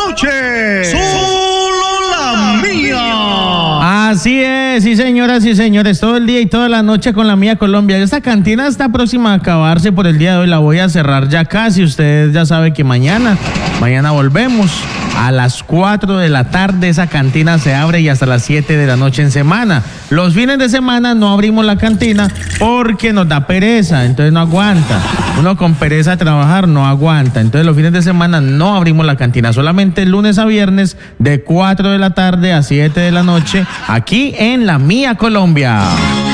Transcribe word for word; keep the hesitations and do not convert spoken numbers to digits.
noche. Solo la mía. Así es, sí señoras y señores, todo el día y toda la noche con la mía Colombia. Esta cantina está próxima a acabarse por el día de hoy, la voy a cerrar ya casi. Ustedes ya saben que mañana, mañana volvemos a las cuatro de la tarde. Esa cantina se abre y hasta las siete de la noche en semana. Los fines de semana no abrimos la cantina porque nos da pereza, entonces no aguanta. Uno con pereza de trabajar no aguanta. Entonces los fines de semana no abrimos la cantina, solamente lunes a viernes de cuatro de la tarde a siete de la noche aquí en La Mía Colombia.